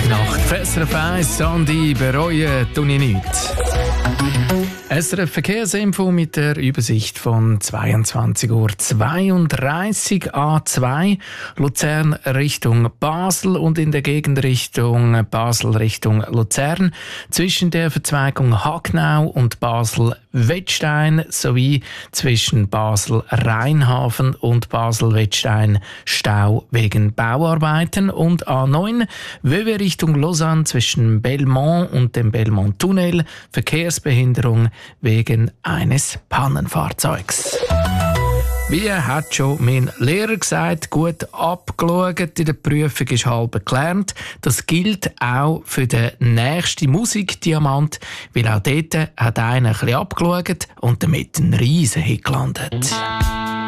Nacht. SRF 1, Sandy, bereuen tue ich nichts. SRF Verkehrsinfo mit der Übersicht von 22:32 Uhr. A2 Luzern Richtung Basel und in der Gegend Richtung Basel Richtung Luzern. Zwischen der Verzweigung Hagnau und Basel-Wettstein sowie zwischen Basel-Rheinhafen und Basel-Wettstein Stau wegen Bauarbeiten. Und A9 Wöwe Richtung Lausanne zwischen Belmont und dem Belmont-Tunnel Verkehrsbehinderung wegen eines Pannenfahrzeugs. Wie hat schon mein Lehrer gesagt, gut abgeschaut, in der Prüfung ist halb gelernt. Das gilt auch für den nächsten Musikdiamant, weil auch dort hat einer ein bisschen abgeschaut und damit einen riesen Hit gelandet.